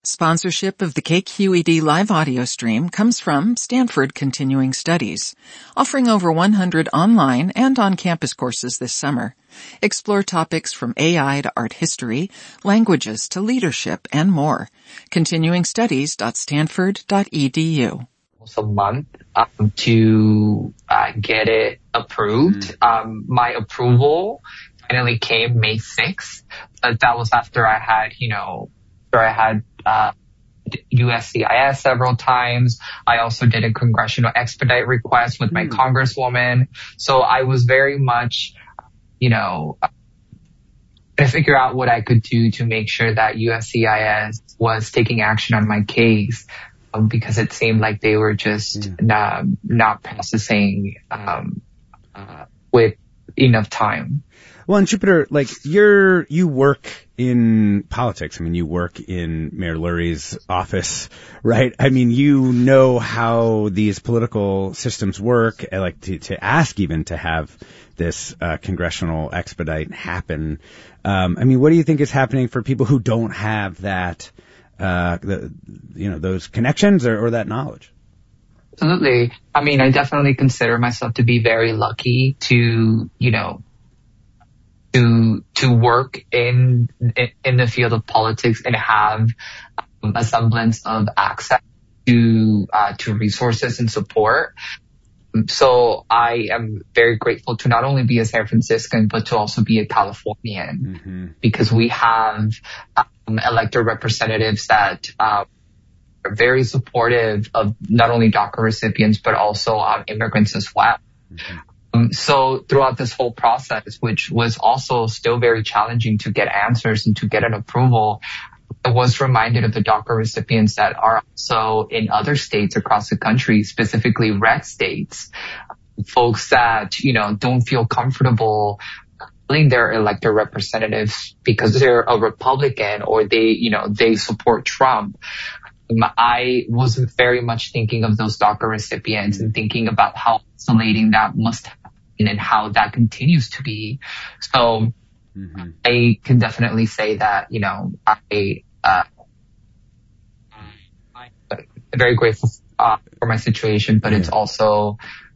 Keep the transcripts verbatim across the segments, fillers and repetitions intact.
Sponsorship of the K Q E D live audio stream comes from Stanford Continuing Studies, offering over one hundred online and on-campus courses this summer. Explore topics from A I to art history, languages to leadership, and more. continuing studies dot stanford dot e d u. A month um, to uh, get it approved. Mm. Um, my approval finally came May sixth, but that was after I had, you know, after I had uh, U S C I S several times. I also did a congressional expedite request with my mm. congresswoman. So I was very much, you know, to figure out what I could do to make sure that U S C I S was taking action on my case. Um, because it seemed like they were just yeah. not, not processing um, uh, with enough time. Well, and Jupiter, like you're, you work in politics. I mean, you work in Mayor Lurie's office, right? I mean, you know how these political systems work. Like to, to ask even to have this uh, congressional expedite happen. Um, I mean, what do you think is happening for people who don't have that? Uh, the, you know, those connections or, or that knowledge? Absolutely. I mean, I definitely consider myself to be very lucky to, you know, to, to work in, in, in the field of politics and have um, a semblance of access to, uh, to resources and support. So I am very grateful to not only be a San Franciscan, but to also be a Californian, mm-hmm. because we have um, elected representatives that uh, are very supportive of not only DACA recipients, but also um, immigrants as well. Mm-hmm. Um, so throughout this whole process, which was also still very challenging to get answers and to get an approval, I was reminded of the DACA recipients that are also in other states across the country, specifically red states, folks that, you know, don't feel comfortable calling their elected representatives because they're a Republican or they, you know, they support Trump. I was very much thinking of those DACA recipients and thinking about how isolating that must have been and how that continues to be. So mm-hmm. I can definitely say that, you know, I, uh, I'm very grateful uh, for my situation, but yeah. it's also,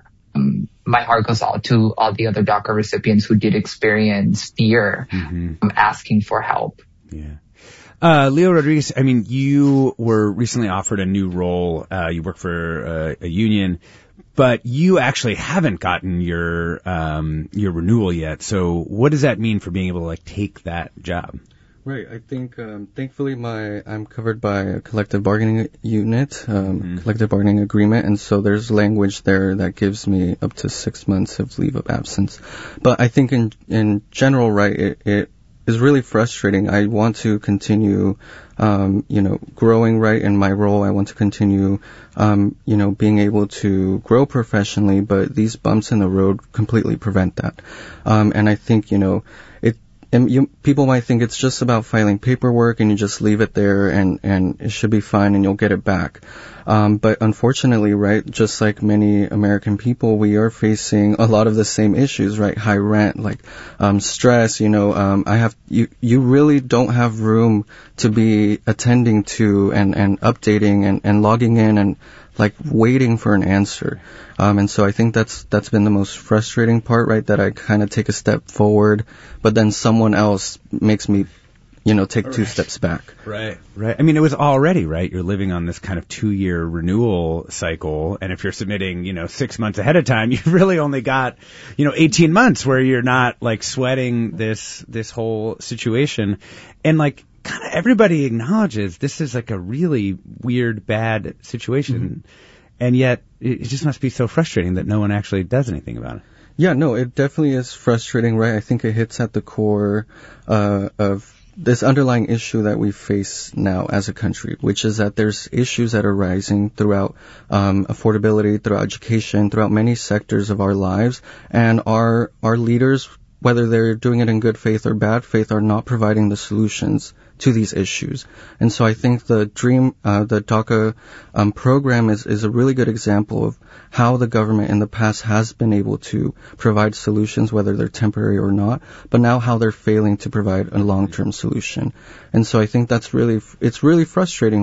um, my heart goes out to all the other DACA recipients who did experience fear mm-hmm. um, asking for help. Yeah. Uh, Leo Rodriguez, I mean, you were recently offered a new role. Uh, you work for uh, a union, but you actually haven't gotten your, um, your renewal yet. So what does that mean for being able to like take that job? Right. I think, um, thankfully my, I'm covered by a collective bargaining unit, um, mm-hmm. collective bargaining agreement. And so there's language there that gives me up to six months of leave of absence. But I think in, in general, right, it, it is really frustrating. I want to continue, um, you know, growing right in my role. I want to continue, um, you know, being able to grow professionally, but these bumps in the road completely prevent that. Um, and I think, you know, it, and you, people might think it's just about filing paperwork and you just leave it there and, and it should be fine and you'll get it back. Um, but unfortunately, right, just like many American people, we are facing a lot of the same issues, right? High rent, like, um, stress, you know, um, I have, you, you really don't have room to be attending to and, and updating and, and logging in and like waiting for an answer. Um, and so I think that's, that's been the most frustrating part, right? That I kind of take a step forward, but then someone else makes me, you know, take two right. steps back. Right, right. I mean, it was already, right? You're living on this kind of two-year renewal cycle, and if you're submitting, you know, six months ahead of time, you've really only got, you know, eighteen months where you're not, like, sweating this, this whole situation. And, like, kind of everybody acknowledges this is, like, a really weird, bad situation. Mm-hmm. And yet, it just must be so frustrating that no one actually does anything about it. Yeah, no, it definitely is frustrating, right? I think it hits at the core, uh, of this underlying issue that we face now as a country, which is that there's issues that are rising throughout um, affordability, throughout education, throughout many sectors of our lives, and our our leaders, whether they're doing it in good faith or bad faith, are not providing the solutions to these issues. And so I think the DREAM, uh, the DACA um, program is, is a really good example of how the government in the past has been able to provide solutions, whether they're temporary or not, but now how they're failing to provide a long-term solution. And so I think that's really, it's really frustrating